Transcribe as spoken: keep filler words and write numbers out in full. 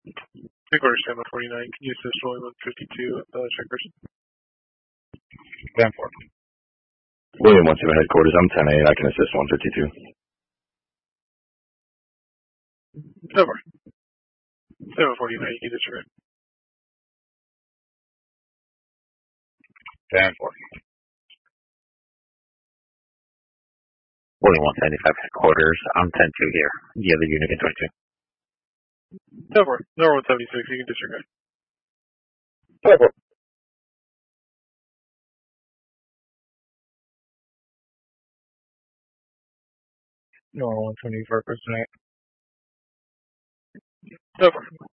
Three quarters, Tampa forty-nine. Can you assist rolling one fifty-two uh, checkers? ten four. William one seven headquarters. I'm ten eight. I can assist one fifty-two. Over. seven forty-nine. You can disregard. ten four. William one seventy-five headquarters. I'm ten two here. The other unit get twenty-two. Over. Number one seventy-six. You can disregard. Over. Nor one twenty for person eight. Over.